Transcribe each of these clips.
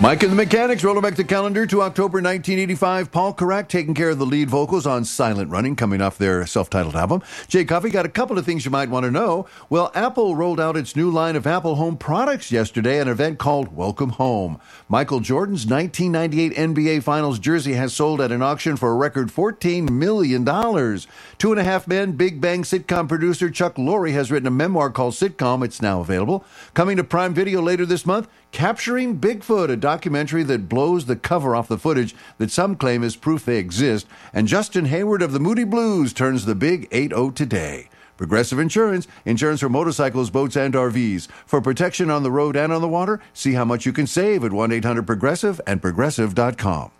Mike and the Mechanics, rolling back the calendar to October 1985. Paul Carrack taking care of the lead vocals on Silent Running, coming off their self-titled album. Jay Coffey, got a couple of things you might want to know. Well, Apple rolled out its new line of Apple Home products yesterday at an event called Welcome Home. Michael Jordan's 1998 NBA Finals jersey has sold at an auction for a record $14 million. Two and a Half Men Big Bang sitcom producer Chuck Lorre has written a memoir called Sitcom. It's now available. Coming to Prime Video later this month, Capturing Bigfoot, a documentary that blows the cover off the footage that some claim is proof they exist. And Justin Hayward of the Moody Blues turns the big 8-0 today. Progressive Insurance, insurance for motorcycles, boats, and RVs. For protection on the road and on the water, see how much you can save at 1-800-PROGRESSIVE and Progressive.com.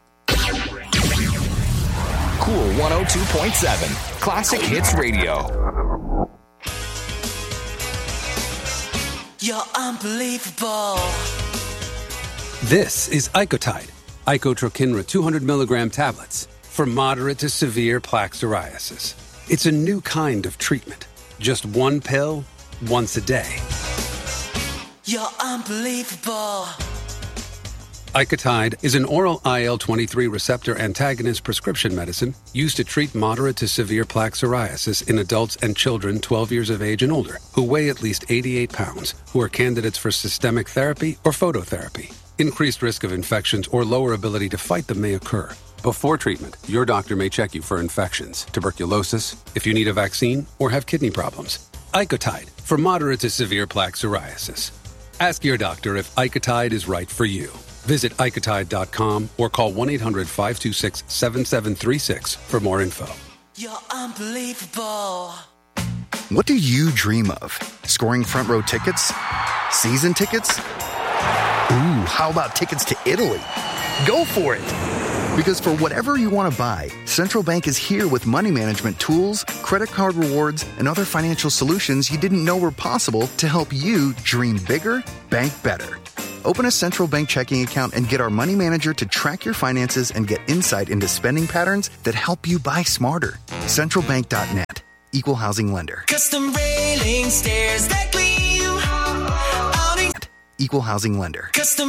Cool 102.7, Classic Hits Radio. You're unbelievable. This is Icotide, Icotrokinra 200 milligram tablets for moderate to severe plaque psoriasis. It's a new kind of treatment. Just one pill, once a day. You're unbelievable. Icotide is an oral IL-23 receptor antagonist prescription medicine used to treat moderate to severe plaque psoriasis in adults and children 12 years of age and older who weigh at least 88 pounds, who are candidates for systemic therapy or phototherapy. Increased risk of infections or lower ability to fight them may occur. Before treatment, your doctor may check you for infections, tuberculosis, if you need a vaccine, or have kidney problems. Icotide for moderate to severe plaque psoriasis. Ask your doctor if Icotide is right for you. Visit Icotide.com or call 1-800-526-7736 for more info. You're unbelievable. What do you dream of? Scoring front row tickets? Season tickets? Ooh, how about tickets to Italy? Go for it! Because for whatever you want to buy, Central Bank is here with money management tools, credit card rewards, and other financial solutions you didn't know were possible to help you dream bigger, bank better. Open a Central Bank checking account and get our money manager to track your finances and get insight into spending patterns that help you buy smarter. CentralBank.net. Equal housing lender. Custom railing stairs that gleam. Equal housing lender. Custom